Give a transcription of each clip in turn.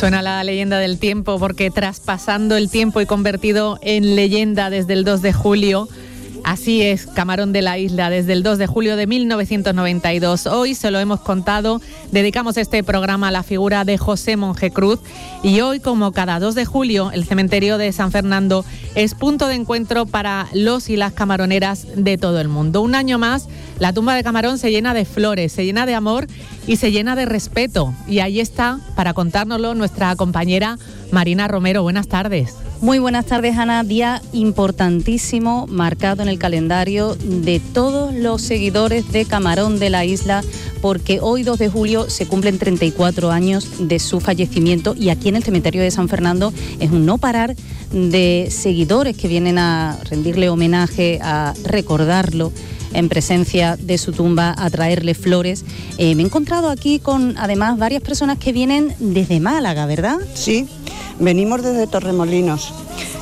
Suena la leyenda del tiempo, porque traspasando el tiempo y convertido en leyenda desde el 2 de julio, así es Camarón de la Isla, desde el 2 de julio de 1992. Hoy se lo hemos contado, dedicamos este programa a la figura de José Monjecruz, y hoy, como cada 2 de julio, el cementerio de San Fernando es punto de encuentro para los y las camaroneras de todo el mundo. Un año más, la tumba de Camarón se llena de flores, se llena de amor y se llena de respeto. Y ahí está, para contárnoslo, nuestra compañera Marina Romero. Buenas tardes. Muy buenas tardes, Ana. Día importantísimo, marcado en el calendario de todos los seguidores de Camarón de la Isla, porque hoy, 2 de julio, se cumplen 34 años de su fallecimiento, y aquí en el cementerio de San Fernando es un no parar de seguidores que vienen a rendirle homenaje, a recordarlo en presencia de su tumba, a traerle flores. Me he encontrado aquí con, además, varias personas que vienen desde Málaga, ¿verdad? Sí, venimos desde Torremolinos.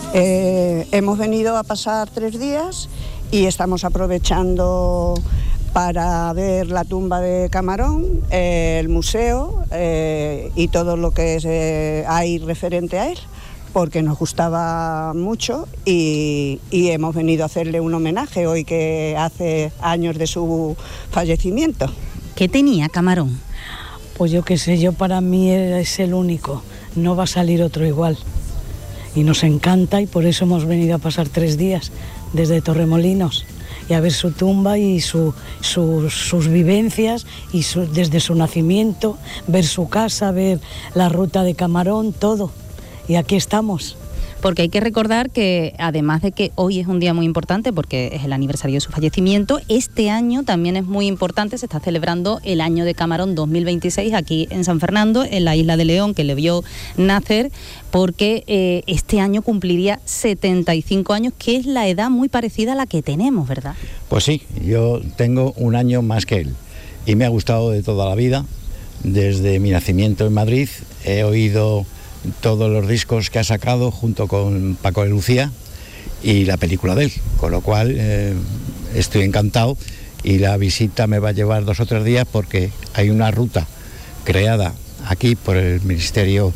Hemos venido a pasar 3 días y estamos aprovechando para ver la tumba de Camarón, el museo y todo lo que hay referente a él, porque nos gustaba mucho y hemos venido a hacerle un homenaje hoy, que hace años de su fallecimiento. ¿Qué tenía Camarón? Pues yo qué sé, yo para mí es el único, no va a salir otro igual. Y nos encanta, y por eso hemos venido a pasar 3 días desde Torremolinos y a ver su tumba y sus vivencias y desde su nacimiento, ver su casa, ver la ruta de Camarón, todo. Y aquí estamos. Porque hay que recordar que, además de que hoy es un día muy importante porque es el aniversario de su fallecimiento, este año también es muy importante. Se está celebrando el año de Camarón 2026 aquí en San Fernando, en la isla de León, que le vio nacer, porque este año cumpliría 75 años, que es la edad muy parecida a la que tenemos, ¿verdad? Pues sí, yo tengo un año más que él y me ha gustado de toda la vida. Desde mi nacimiento en Madrid he oído todos los discos que ha sacado junto con Paco de Lucía y la película de él, con lo cual estoy encantado, y la visita me va a llevar 2 o 3 días porque hay una ruta creada aquí por el Ministerio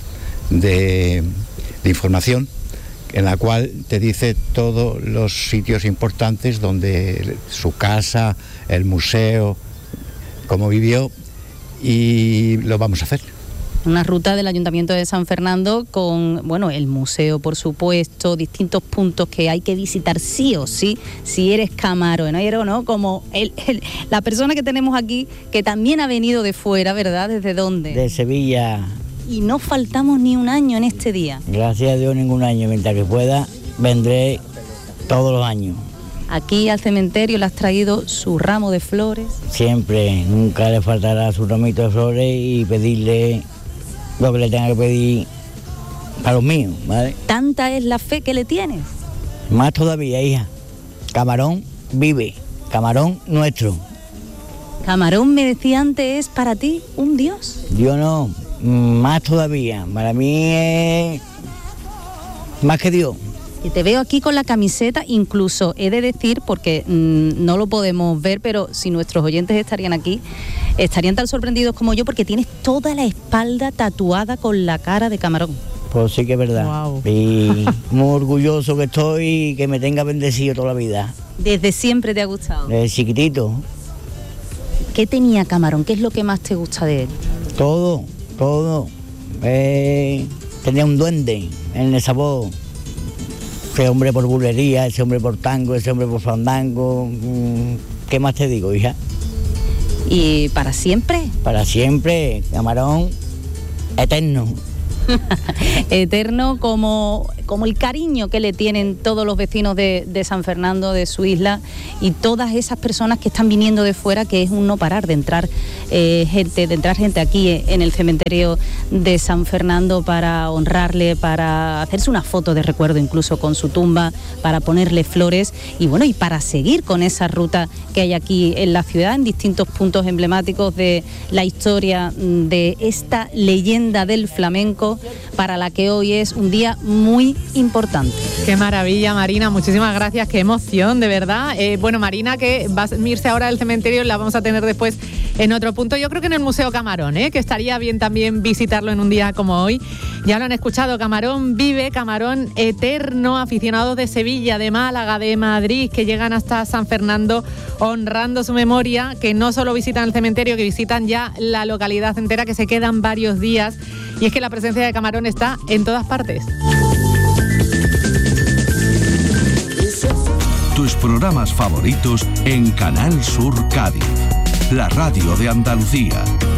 de Información, en la cual te dice todos los sitios importantes donde su casa, el museo, cómo vivió, y lo vamos a hacer. Una ruta del Ayuntamiento de San Fernando con, bueno, el museo, por supuesto, distintos puntos que hay que visitar sí o sí, si eres camaronero, ¿no? Como la persona que tenemos aquí, que también ha venido de fuera, ¿verdad? ¿Desde dónde? De Sevilla. Y no faltamos ni un año en este día. Gracias a Dios, ningún año. Mientras que pueda, vendré todos los años. Aquí al cementerio le has traído su ramo de flores. Siempre, nunca le faltará su ramito de flores, y pedirle lo que le tenga que pedir para los míos, ¿vale? ¿Tanta es la fe que le tienes? Más todavía, hija. Camarón vive, Camarón nuestro. Camarón, me decía antes, es para ti un dios. Yo no, más todavía. Para mí es más que Dios. Y te veo aquí con la camiseta, incluso he de decir, porque no lo podemos ver, pero si nuestros oyentes estarían aquí, estarían tan sorprendidos como yo, porque tienes toda la espalda tatuada con la cara de Camarón. Pues sí que es verdad. Wow. Y muy orgulloso que estoy, y que me tenga bendecido toda la vida. ¿Desde siempre te ha gustado? Desde chiquitito. ¿Qué tenía Camarón? ¿Qué es lo que más te gusta de él? Todo. Tenía un duende en el sabor. Ese hombre por bulería, ese hombre por tango, ese hombre por fandango. ¿Qué más te digo, hija? ¿Y para siempre? Para siempre, Camarón, eterno. Eterno, como el cariño que le tienen todos los vecinos de San Fernando, de su isla, y todas esas personas que están viniendo de fuera, que es un no parar de entrar gente aquí en el cementerio de San Fernando para honrarle, para hacerse una foto de recuerdo incluso con su tumba, para ponerle flores, y bueno, y para seguir con esa ruta que hay aquí en la ciudad, en distintos puntos emblemáticos de la historia de esta leyenda del flamenco, para la que hoy es un día muy importante. Qué maravilla, Marina, muchísimas gracias, qué emoción, de verdad. Bueno, Marina, que va a irse ahora al cementerio, la vamos a tener después en otro punto. Yo creo que en el Museo Camarón, que estaría bien también visitarlo en un día como hoy. Ya lo han escuchado, Camarón vive, Camarón eterno, aficionados de Sevilla, de Málaga, de Madrid, que llegan hasta San Fernando honrando su memoria, que no solo visitan el cementerio, que visitan ya la localidad entera, que se quedan varios días. Y es que la presencia de Camarón está en todas partes. Tus programas favoritos en Canal Sur Cádiz, la radio de Andalucía.